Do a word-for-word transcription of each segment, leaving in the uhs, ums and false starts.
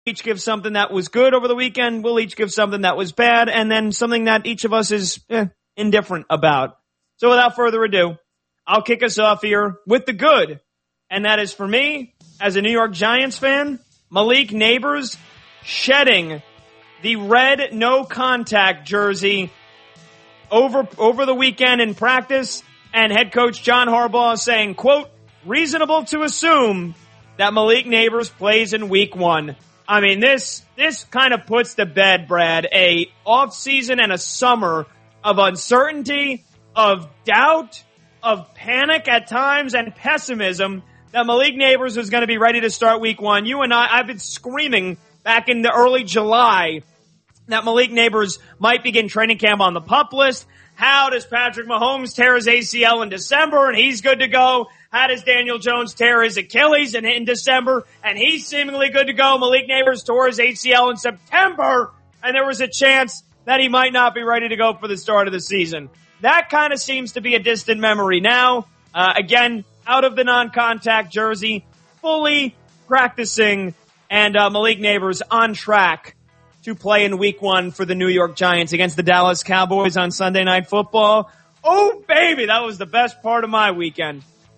each give something that was good over the weekend. We'll each give something that was bad, and then something that each of us is eh, indifferent about. So without further ado, I'll kick us off here with the good. And that is for me, as a New York Giants fan, Malik Nabers shedding the red no contact jersey over, over the weekend in practice, and head coach John Harbaugh saying, quote, reasonable to assume that Malik Nabers plays in week one. I mean, this, this kind of puts to bed, Brad, a off-season and a summer of uncertainty, of doubt, of panic at times, and pessimism that Malik Nabers was going to be ready to start week one. You and I, I've been screaming back in the early July that Malik Nabers might begin training camp on the PUP list. How does Patrick Mahomes tear his A C L in December and he's good to go? How does Daniel Jones tear his Achilles in, in December and he's seemingly good to go? Malik Nabers tore his A C L in September and there was a chance that he might not be ready to go for the start of the season. That kind of seems to be a distant memory now. Uh, again, out of the non-contact jersey, fully practicing, and uh, Malik Nabers on track to play in week one for the New York Giants against the Dallas Cowboys on Sunday Night Football. Oh, baby, that was the best part of my weekend.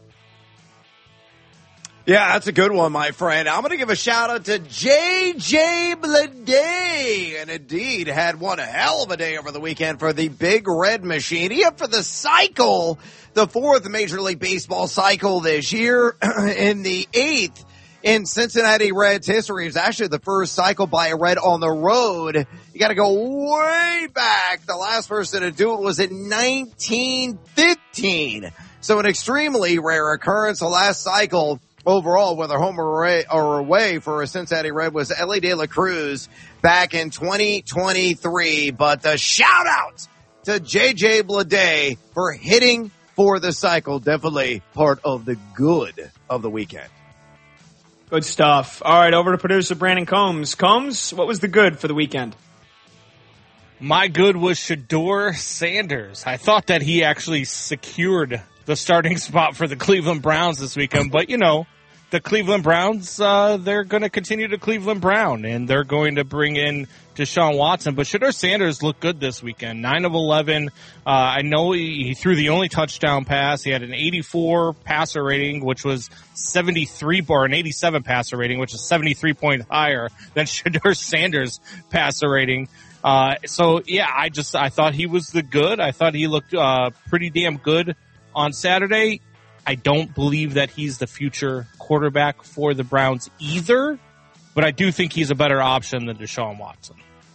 Yeah, that's a good one, my friend. I'm going to give a shout out to J J Bleday, and indeed had one hell of a day over the weekend for the Big Red Machine. He up for the cycle, the fourth Major League Baseball cycle this year, in the eighth in Cincinnati Reds history. It's actually the first cycle by a Red on the road. You got to go way back. The last person to do it was in nineteen fifteen. So an extremely rare occurrence. The last cycle overall, whether home or away, or away for a Cincinnati Red, was Ellie De La Cruz back in twenty twenty-three. But the shout out to J J Bleday for hitting for the cycle. Definitely part of the good of the weekend. Good stuff. All right, over to producer Brandon Combs. Combs, what was the good for the weekend? My good was Shedeur Sanders. I thought that he actually secured the starting spot for the Cleveland Browns this weekend, but you know, the Cleveland Browns, uh, they're going to continue to Cleveland Brown, and they're going to bring in Deshaun Watson. But Shedeur Sanders looked good this weekend. nine of eleven. Uh, I know he, he threw the only touchdown pass. He had an eighty-four passer rating, which was seventy-three, or an eighty-seven passer rating, which is seventy-three points higher than Shedeur Sanders' passer rating. Uh, so, yeah, I just, I thought he was the good. I thought he looked uh, pretty damn good on Saturday. I don't believe that he's the future quarterback for the Browns either, but I do think he's a better option than Deshaun Watson.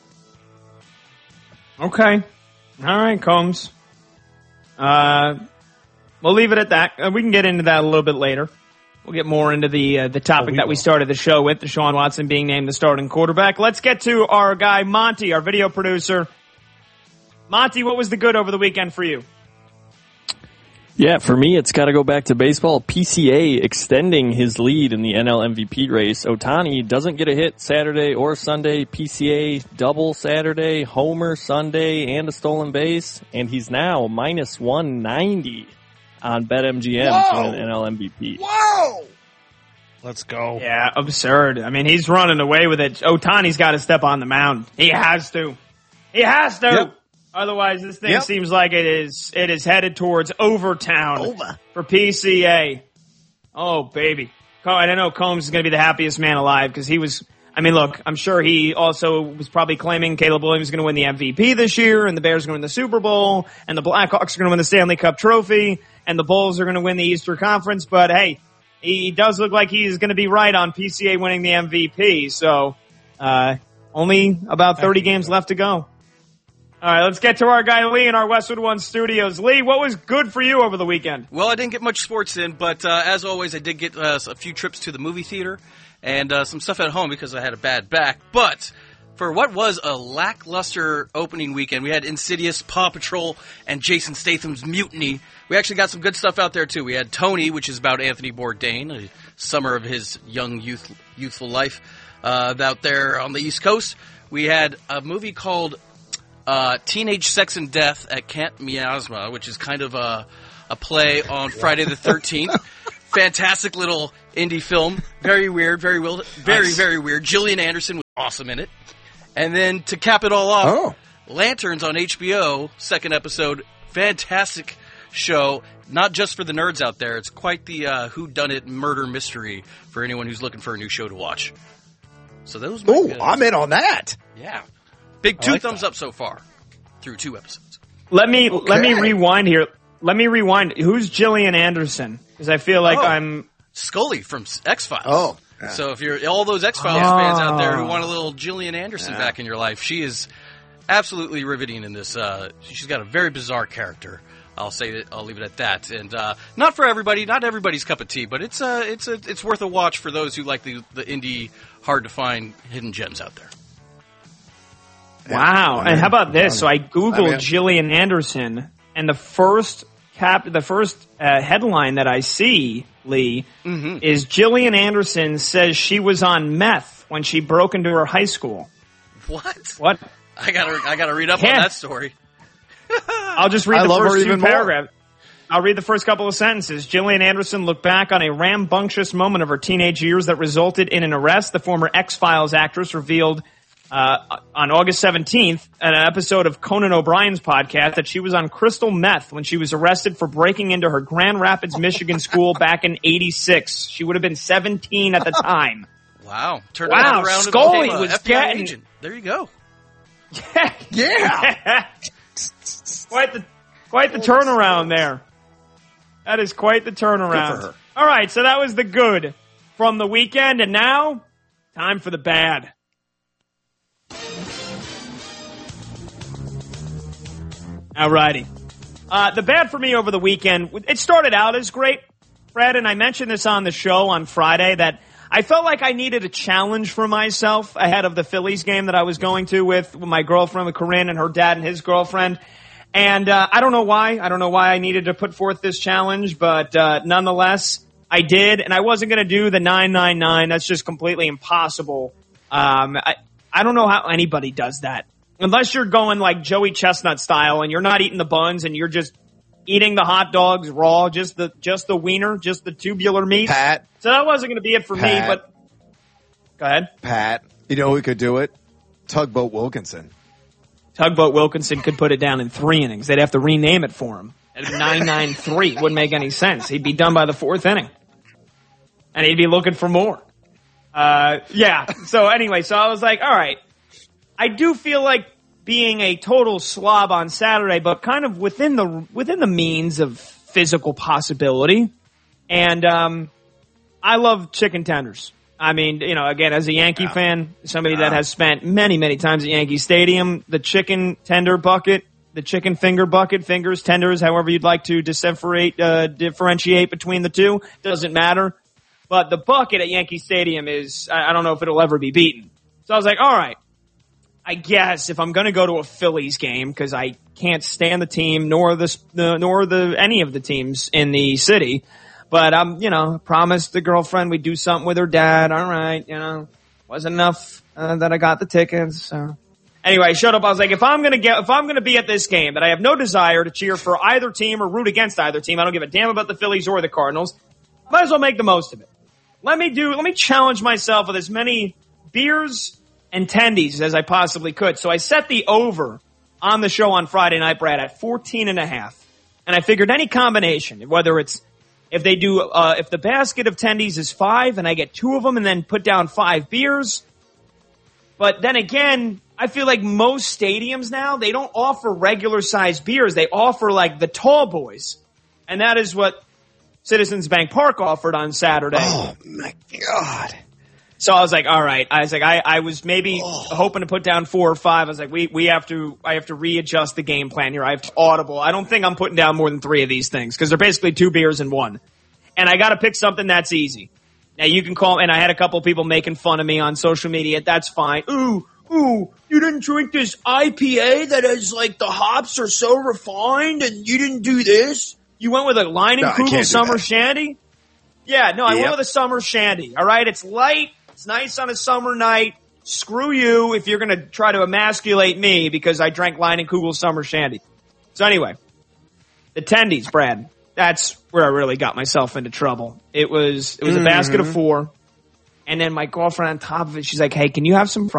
Okay. All right, Combs. Uh, we'll leave it at that. Uh, we can get into that a little bit later. We'll get more into the uh, the topic oh, we that will. we started the show with, Deshaun Watson being named the starting quarterback. Let's get to our guy, Monty, our video producer. Monty, what was the good over the weekend for you? Yeah, for me, it's got to go back to baseball. P C A extending his lead in the N L M V P race. Ohtani doesn't get a hit Saturday or Sunday. P C A double Saturday, homer Sunday, and a stolen base. And he's now minus one ninety on BetMGM to an N L M V P. Whoa! Let's go. Yeah, absurd. I mean, he's running away with it. Ohtani's got to step on the mound. He has to. He has to. Yep. Otherwise, this thing Yep. seems like it is it is headed towards Overtown Over. for P C A. Oh, baby. I don't know. Combs is going to be the happiest man alive because he was, I mean, look, I'm sure he also was probably claiming Caleb Williams is going to win the M V P this year, and the Bears are going to win the Super Bowl, and the Blackhawks are going to win the Stanley Cup trophy, and the Bulls are going to win the Eastern Conference. But, hey, he does look like he's going to be right on P C A winning the M V P. So, uh, only about thirty games left to go. All right, let's get to our guy Lee in our Westwood One studios. Lee, what was good for you over the weekend? Well, I didn't get much sports in, but uh, as always, I did get uh, a few trips to the movie theater and uh, some stuff at home because I had a bad back. But for what was a lackluster opening weekend, we had Insidious, Paw Patrol, and Jason Statham's Mutiny. We actually got some good stuff out there, too. We had Tony, which is about Anthony Bourdain, a summer of his young youth, youthful life uh, out there on the East Coast. We had a movie called Uh, Teenage Sex and Death at Camp Miasma, which is kind of a, a play on Friday the thirteenth. fantastic little indie film. Very weird, very will, very nice. very weird. Gillian Anderson was awesome in it. And then to cap it all off, oh. Lanterns on H B O, second episode, fantastic show. Not just for the nerds out there. It's quite the uh, whodunit murder mystery for anyone who's looking for a new show to watch. So those. Oh, I'm in on that. Yeah, big two like thumbs that. up so far through two episodes. Let me okay. let me rewind here. Let me rewind. Who's Gillian Anderson? Because I feel like oh, I'm Scully from X-Files. Oh. Yeah. So if you're all those X-Files oh. fans out there who want a little Gillian Anderson yeah. back in your life, she is absolutely riveting in this. Uh, she's got a very bizarre character. I'll say it, I'll leave it at that. And uh, not for everybody, not everybody's cup of tea, but it's uh, it's a, it's worth a watch for those who like the the indie, hard to find hidden gems out there. wow. Yeah. And how about this? So I googled I mean, Gillian Anderson, and the first cap, the first uh, headline that I see, Lee, Mm-hmm. is Gillian Anderson says she was on meth when she broke into her high school. What? What? I gotta I gotta read up Yeah. on that story. I'll just read I the love her first two even more. paragraphs. I'll read the first couple of sentences. Gillian Anderson looked back on a rambunctious moment of her teenage years that resulted in an arrest. The former X-Files actress revealed uh, on August seventeenth in an episode of Conan O'Brien's podcast that she was on crystal meth when she was arrested for breaking into her Grand Rapids, Michigan school back in eighty-six. She would have been seventeen at the time. Wow. Turn Wow, around Scully and became a was F B I getting- agent. There you go. Yeah. Quite the quite the turnaround there. That is quite the turnaround. Good for her. All right, so that was the good from the weekend, and now time for the bad. All righty. Uh, the bad for me over the weekend, it started out as great, Fred, and I mentioned this on the show on Friday that I felt like I needed a challenge for myself ahead of the Phillies game that I was going to with my girlfriend, with Corinne, and her dad and his girlfriend. And uh, I don't know why. I don't know why I needed to put forth this challenge, but uh, nonetheless, I did. And I wasn't going to do the nine nine nine. That's just completely impossible. Um, I, I don't know how anybody does that. Unless you're going like Joey Chestnut style and you're not eating the buns and you're just eating the hot dogs raw, just the just the wiener, just the tubular meat. Pat. So that wasn't going to be it for Pat. me, but go ahead. Pat. You know who could do it? Tugboat Wilkinson. Tugboat Wilkinson could put it down in three innings. They'd have to rename it for him. nine nine three wouldn't make any sense. He'd be done by the fourth inning. And he'd be looking for more. Uh, yeah. So anyway, so I was like, all right. I do feel like being a total slob on Saturday, but kind of within the within the means of physical possibility. And um, I love chicken tenders. I mean, you know, again, as a Yankee wow. fan, somebody wow. that has spent many, many times at Yankee Stadium, the chicken tender bucket, the chicken finger bucket, fingers, tenders, however you'd like to differentiate, uh, differentiate between the two, doesn't matter. But the bucket at Yankee Stadium is, I, I don't know if it'll ever be beaten. So I was like, all right, I guess if I'm going to go to a Phillies game, because I can't stand the team, nor the, the nor the any of the teams in the city, but I'm, you know, promised the girlfriend we'd do something with her dad. All right, you know, wasn't enough uh, that I got the tickets. So anyway, I showed up. I was like, if I'm gonna get, if I'm gonna be at this game, that I have no desire to cheer for either team or root against either team. I don't give a damn about the Phillies or the Cardinals. Might as well make the most of it. Let me do. Let me challenge myself with as many beers and tendies as I possibly could. So I set the over on the show on Friday night, Brad, at fourteen and a half, and I figured any combination, whether it's If they do, uh, if the basket of tendies is five and I get two of them and then put down five beers. But then again, I feel like most stadiums now, they don't offer regular sized beers. They offer like the tall boys. And that is what Citizens Bank Park offered on Saturday. Oh my God. So I was like, all right. I was like, I, I was maybe oh. hoping to put down four or five. I was like, we, we have to, I have to readjust the game plan here. I have to audible. I don't think I'm putting down more than three of these things because they're basically two beers in one. And I got to pick something that's easy. Now you can call, and I had a couple of people making fun of me on social media. That's fine. Ooh, ooh, you didn't drink this I P A that has like the hops are so refined and you didn't do this? You went with a Line and No, Kugel Summer Shandy? Yeah, no, I Yep. went with a Summer Shandy. All right, it's light. It's nice on a summer night. Screw you if you're going to try to emasculate me because I drank Line and Kugel Summer Shandy. So anyway, the tendies, Brad. that's where I really got myself into trouble. It was it was a basket of four, and then my girlfriend on top of it, she's like, "Hey, can you have some fries?"